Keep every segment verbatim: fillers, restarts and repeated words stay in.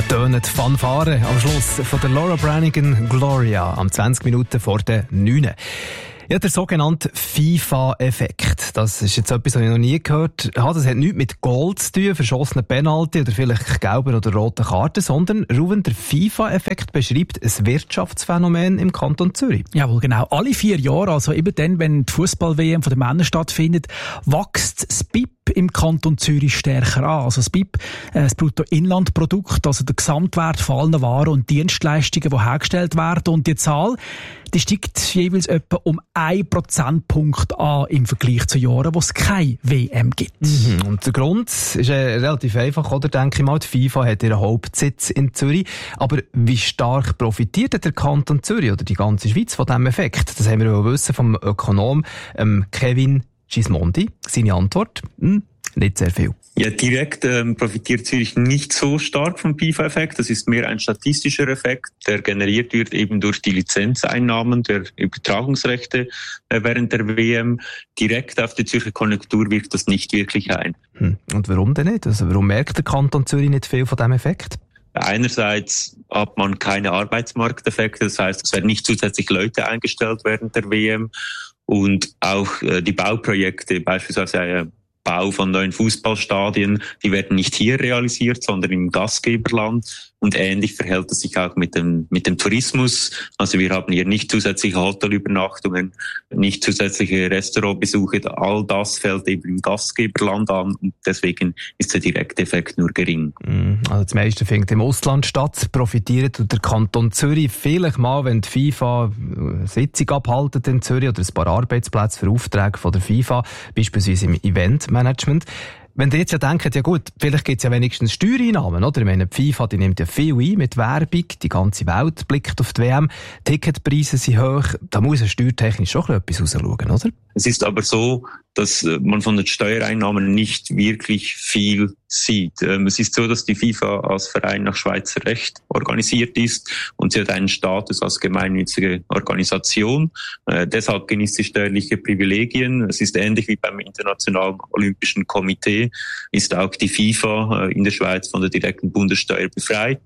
Da tönen die Fanfaren am Schluss von der Laura Branigan Gloria am zwanzig Minuten vor der neun. Ja, der sogenannte FIFA-Effekt. Das ist jetzt etwas, was ich noch nie gehört habe. Das hat nichts mit Goal zu tun, verschossenen Penalty oder vielleicht gelben oder roten Karten, sondern Ruven, der FIFA-Effekt beschreibt ein Wirtschaftsphänomen im Kanton Zürich. Jawohl, genau. Alle vier Jahre, also eben dann, wenn die Fußball-W M von den Männern stattfindet, wächst das B I P im Kanton Zürich stärker an. Also das B I P, äh, das Bruttoinlandprodukt, also der Gesamtwert von allen Waren und Dienstleistungen, die hergestellt werden. Und die Zahl, die steigt jeweils etwa um ein Prozentpunkt an im Vergleich zu Jahren, wo es keine W M gibt. Mhm. Und der Grund ist äh, relativ einfach, oder? Denke ich mal, die FIFA hat ihren Hauptsitz in Zürich. Aber wie stark profitiert der Kanton Zürich oder die ganze Schweiz von diesem Effekt? Das haben wir wissen vom Ökonom ähm, Kevin Gismondi. Seine Antwort? Hm, nicht sehr viel. Ja, direkt ähm, profitiert Zürich nicht so stark vom FIFA-Effekt. Das ist mehr ein statistischer Effekt, der generiert wird eben durch die Lizenzeinnahmen der Übertragungsrechte äh, während der W M. Direkt auf die Zürcher Konjunktur wirkt das nicht wirklich ein. Hm. Und warum denn nicht? Also warum merkt der Kanton Zürich nicht viel von diesem Effekt? Einerseits hat man keine Arbeitsmarkteffekte, das heißt, es werden nicht zusätzlich Leute eingestellt während der W M. Und auch äh, die Bauprojekte, beispielsweise äh, Bau von neuen Fußballstadien, die werden nicht hier realisiert, sondern im Gastgeberland. Und ähnlich verhält es sich auch mit dem, mit dem Tourismus. Also wir haben hier nicht zusätzliche Hotelübernachtungen, nicht zusätzliche Restaurantbesuche. All das fällt eben im Gastgeberland an und deswegen ist der direkte Effekt nur gering. Also das meiste findet im Ausland statt, profitiert der Kanton Zürich vielleicht mal, wenn die FIFA eine Sitzung abhalten in Zürich oder ein paar Arbeitsplätze für Aufträge von der FIFA, beispielsweise im Eventmanagement. Wenn ihr jetzt ja denkt, ja gut, vielleicht gibt es ja wenigstens Steuereinnahmen, oder? Ich meine, die FIFA, die nimmt ja viel ein mit Werbung, die ganze Welt blickt auf die W M, Ticketpreise sind hoch, da muss ja steuertechnisch schon etwas rausschauen, oder? Es ist aber so, dass man von den Steuereinnahmen nicht wirklich viel sieht. Es ist so, dass die FIFA als Verein nach Schweizer Recht organisiert ist und sie hat einen Status als gemeinnützige Organisation. Äh, deshalb genießt sie steuerliche Privilegien. Es ist ähnlich wie beim Internationalen Olympischen Komitee, ist auch die FIFA äh, in der Schweiz von der direkten Bundessteuer befreit.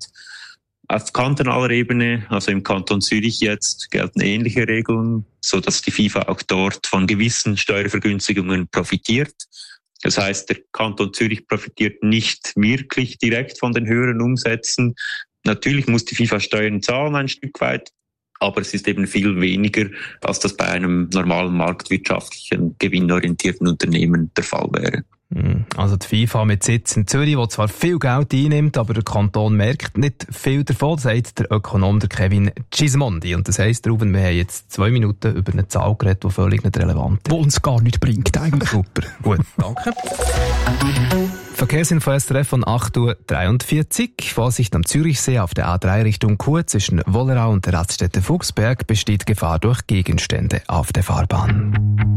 Auf kantonaler Ebene, also im Kanton Zürich jetzt, gelten ähnliche Regeln, so dass die FIFA auch dort von gewissen Steuervergünstigungen profitiert. Das heißt, der Kanton Zürich profitiert nicht wirklich direkt von den höheren Umsätzen. Natürlich muss die FIFA Steuern zahlen ein Stück weit, aber es ist eben viel weniger, als das bei einem normalen marktwirtschaftlichen, gewinnorientierten Unternehmen der Fall wäre. Also die FIFA mit Sitz in Zürich, die zwar viel Geld einnimmt, aber der Kanton merkt nicht viel davon, sagt der Ökonom der Kevin Gismondi. Und das heisst, Ruben, wir haben jetzt zwei Minuten über eine Zahl geredet, die völlig nicht relevant ist. Die uns gar nicht bringt eigentlich. Super, gut, danke. Verkehrsinfo S R F von acht Uhr dreiundvierzig. Vorsicht am Zürichsee auf der A drei Richtung Chur zwischen Wollerau und der Raststätte Fuchsberg besteht Gefahr durch Gegenstände auf der Fahrbahn.